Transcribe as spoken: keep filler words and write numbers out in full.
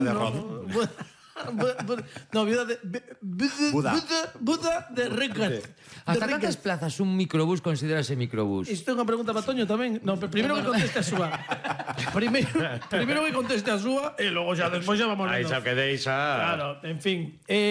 de arroz. No, viuda de... Buda. Buda de Ricard. Hasta cantas plazas un microbús considerase microbús? Isto é unha pregunta para Toño tamén. No, primeiro que conteste a súa. Primeiro, primeiro que conteste a súa e logo xa despois xa vamos Aí lendo. xa que deixa... Claro, en fin. Eh,